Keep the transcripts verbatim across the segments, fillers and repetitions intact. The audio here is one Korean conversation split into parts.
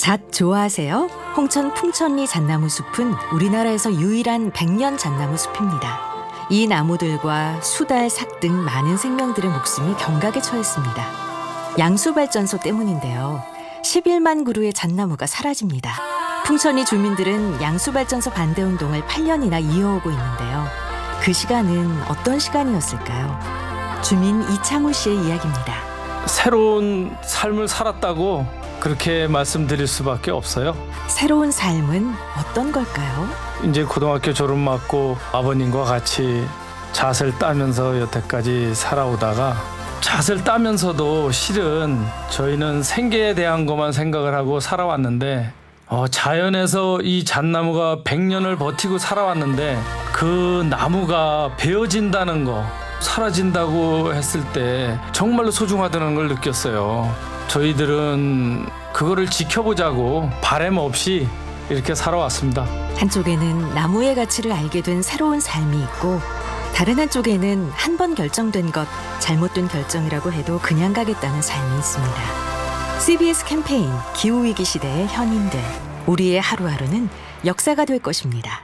잣 좋아하세요? 홍천 풍천리 잣나무 숲은 우리나라에서 유일한 백년 잣나무 숲입니다. 이 나무들과 수달, 삭 등 많은 생명들의 목숨이 경각에 처했습니다. 양수발전소 때문인데요. 십일만 그루의 잣나무가 사라집니다. 풍천리 주민들은 양수발전소 반대운동을 팔 년이나 이어오고 있는데요. 그 시간은 어떤 시간이었을까요? 주민 이창우 씨의 이야기입니다. 새로운 삶을 살았다고 그렇게 말씀드릴 수밖에 없어요. 새로운 삶은 어떤 걸까요? 이제 고등학교 졸업 맞고 아버님과 같이 잣을 따면서 여태까지 살아오다가 잣을 따면서도 실은 저희는 생계에 대한 것만 생각을 하고 살아왔는데 어, 자연에서 이 잣나무가 백 년을 버티고 살아왔는데 그 나무가 베어진다는 거, 사라진다고 했을 때 정말로 소중하다는 걸 느꼈어요. 저희들은 그거를 지켜보자고 바람 없이 이렇게 살아왔습니다. 한쪽에는 나무의 가치를 알게 된 새로운 삶이 있고, 다른 한쪽에는 한 번 결정된 것, 잘못된 결정이라고 해도 그냥 가겠다는 삶이 있습니다. 씨비에스 캠페인 기후위기 시대의 현인들, 우리의 하루하루는 역사가 될 것입니다.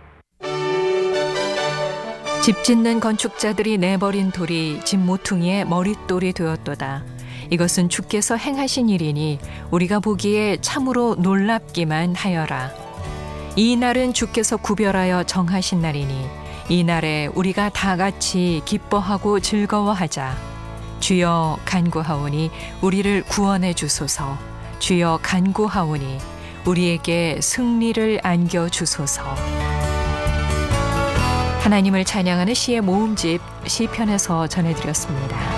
집 짓는 건축자들이 내버린 돌이 집 모퉁이의 머릿돌이 되었도다. 이것은 주께서 행하신 일이니 우리가 보기에 참으로 놀랍기만 하여라. 이 날은 주께서 구별하여 정하신 날이니 이 날에 우리가 다 같이 기뻐하고 즐거워하자. 주여 간구하오니 우리를 구원해 주소서. 주여 간구하오니 우리에게 승리를 안겨 주소서. 하나님을 찬양하는 시의 모음집 시편에서 전해드렸습니다.